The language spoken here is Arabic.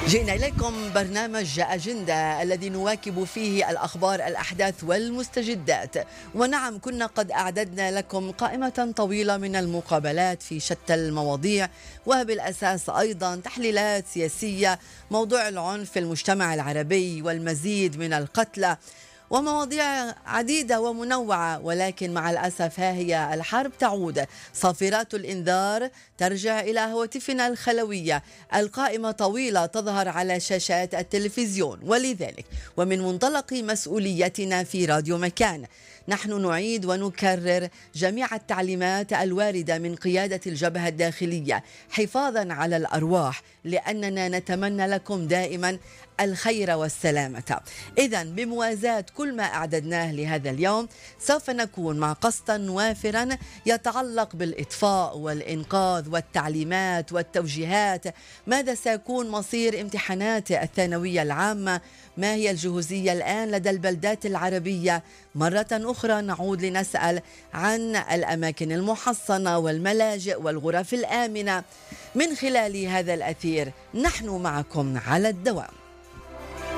جئنا إليكم برنامج أجندة الذي نواكب فيه الأخبار الأحداث والمستجدات. ونعم كنا قد أعددنا لكم قائمة طويلة من المقابلات في شتى المواضيع، وبالأساس أيضا تحليلات سياسية، موضوع العنف في المجتمع العربي والمزيد من القتلى ومواضيع عديدة ومنوعة. ولكن مع الأسف ها هي الحرب تعود، صافرات الإنذار ترجع إلى هواتفنا الخلوية، القائمة طويلة تظهر على شاشات التلفزيون. ولذلك ومن منطلق مسؤوليتنا في راديو مكان نحن نعيد ونكرر جميع التعليمات الواردة من قيادة الجبهة الداخلية حفاظا على الأرواح، لأننا نتمنى لكم دائما الخير والسلامة. إذن بموازاة كل ما أعددناه لهذا اليوم سوف نكون مع قسطا وافرا يتعلق بالإطفاء والإنقاذ والتعليمات والتوجيهات. ماذا سيكون مصير امتحانات الثانوية العامة؟ ما هي الجهوزية الآن لدى البلدات العربية؟ مرة أخرى نعود لنسأل عن الأماكن المحصنة والملاجئ والغرف الآمنة. من خلال هذا الأثير نحن معكم على الدوام.